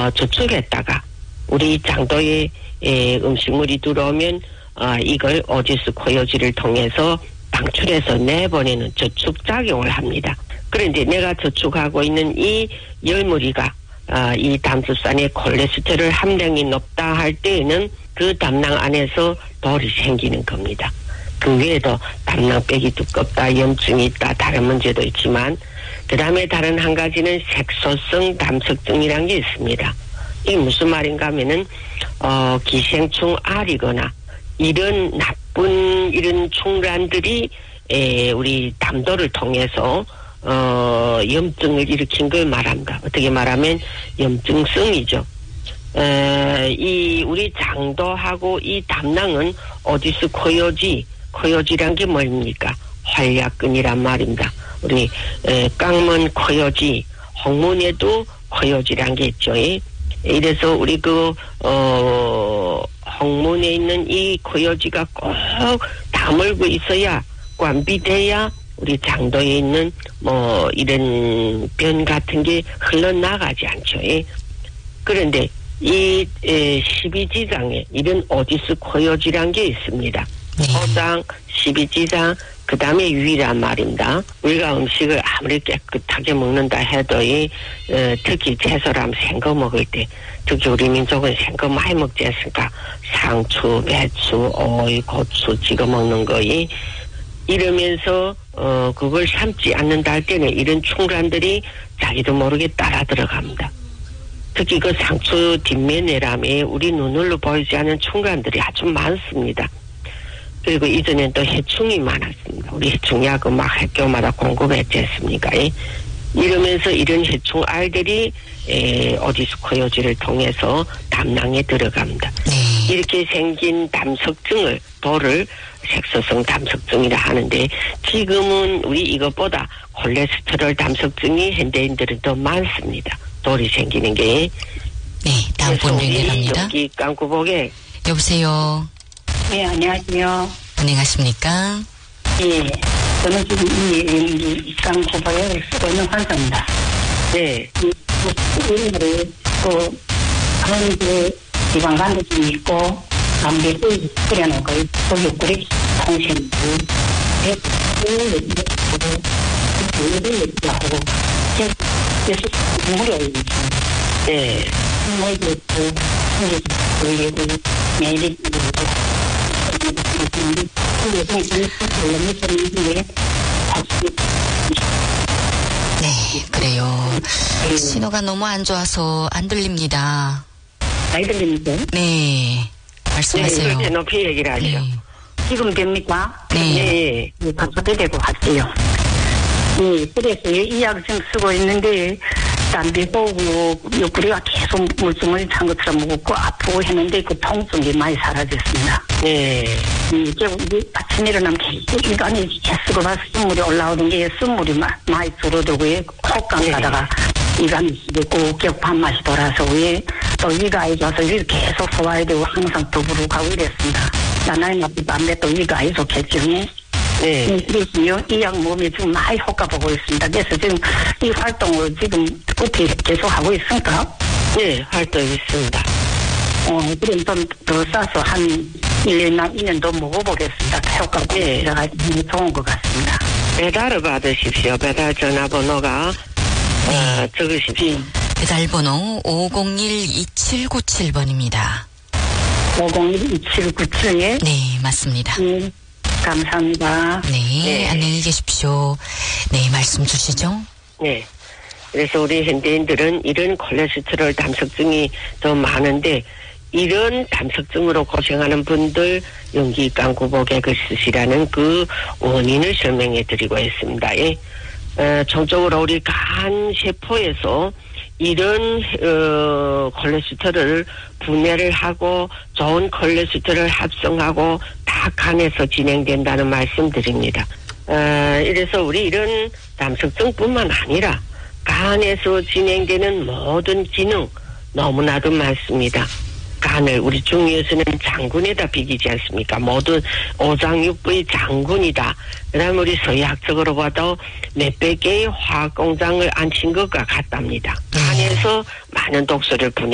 저축했다가 우리 장도에 음식물이 들어오면 이걸 오지스 코요지를 통해서 방출해서 내보내는 저축작용을 합니다. 그런데 내가 저축하고 있는 이 열무리가 이 담즙산의 콜레스테롤 함량이 높다 할 때에는 그 담낭 안에서 돌이 생기는 겁니다. 그 외에도 담낭백이 두껍다, 염증이 있다, 다른 문제도 있지만 그 다음에 다른 한 가지는 색소성 담석증이라는 게 있습니다. 이게 무슨 말인가 하면은 기생충 알이거나 이런 나쁜 이런 충란들이 우리 담도를 통해서 염증을 일으킨 걸 말합니다. 어떻게 말하면 염증성이죠. 이 우리 장도하고 이 담낭은 오지스 코요지란 게 뭡니까? 활약근이란 말입니다. 우리 깡문 코요지, 홍문에도 코요지란 게 있죠. 이래서 우리 홍문에 있는 이 코요지가 꼭 다물고 있어야 관비돼야 우리 장도에 있는 이런 변 같은 게 흘러나가지 않죠. 그런데 이 12지장에 이런 오지스 코요지란 게 있습니다. 포장, 12지장, 그 다음에 유이란 말입니다. 우리가 음식을 아무리 깨끗하게 먹는다 해도 특히 채소라면 생거 먹을 때 특히 우리 민족은 생거 많이 먹지 않습니까? 상추, 배추, 오이, 고추 찍어 먹는 거 이러면서 그걸 삶지 않는다 할 때는 이런 충란들이 자기도 모르게 따라 들어갑니다. 특히 그 상추 뒷면에라면 우리 눈으로 보이지 않는 충란들이 아주 많습니다. 그리고 이전엔 또 해충이 많았습니다. 우리 해충약은 막 학교마다 공급했지 않습니까? 이러면서 이런 해충 알들이 오지스 코요지를 통해서 담낭에 들어갑니다. 이렇게 생긴 담석증을 돌을 색소성 담석증이라 하는데 지금은 우리 이것보다 콜레스테롤 담석증이 현대인들은 더 많습니다. 돌이 생기는 게. 네, 다음 분 연결합니다. 여기 깡구복에. 여보세요. 네, 안녕하세요. 안녕하십니까? 예, 저는 지금 이 깡구복에 쓰고 있는 환자입니다. 네. 이거를 또 그런 지방간도증이 있고 담배를 끓여놓고 또 옆구리 통신부 하고 그래서 무료로 네. 뭐이고 그리고 매일 네, 그래요. 신호가 너무 안 좋아서 안 들립니다. 잘 들립니까? 네, 말씀하세요. 네, 높이 얘기를 하죠. 네. 지금 됩니까? 네. 바꿔도 되고 할게요. 네, 그래서 이 약을 지금 쓰고 있는데 담배 보고 옆구리가 계속 물증을 찬 것처럼 먹고 아프고 했는데 그 통증이 많이 사라졌습니다. 네. 이제 아침에 일어나면 계속 이간이 계속 봐서 숨물이 올라오는 게 숨물이 많이 줄어들고 콧감 가다가 이간이 꼭 격판 맛이 돌아서 또 위가 안 좋아서 위를 계속 소화해야 되고 항상 더부룩하고 이랬습니다. 나나이 나쁜 담배 또 위가 안 좋겠죠. 네. 그래서 이 약 몸에 지금 많이 효과 보고 있습니다. 그래서 지금 이 활동을 지금 어떻게 계속 하고 있습니까? 네, 활동 있습니다. 그럼 좀 더 싸서 한 1년이나 2년 더 먹어보겠습니다. 효과가 들어가 좋은 것 같습니다. 배달을 받으십시오. 배달 전화번호가 적으십시오. 배달번호 501-2797번입니다. 501-2797에? 네, 맞습니다. 감사합니다. 네, 안녕히 계십시오. 네, 말씀 주시죠. 네. 그래서 우리 현대인들은 이런 콜레스테롤 담석증이 더 많은데 이런 담석증으로 고생하는 분들 연기 깡구복액을 쓰시라는 그 원인을 설명해 드리고 있습니다. 전적으로 우리 간 세포에서 이런 콜레스테롤을 분해를 하고 좋은 콜레스테롤을 합성하고 다 간에서 진행된다는 말씀드립니다. 이래서 우리 이런 담석증뿐만 아니라 간에서 진행되는 모든 기능 너무나도 많습니다. 간을 우리 중의에서는 장군에다 비기지 않습니까? 모든 오장육부의 장군이다. 그 다음에 우리 서의학적으로 봐도 몇백 개의 화학공장을 앉힌 것과 같답니다. 간에서 많은 독소를 분해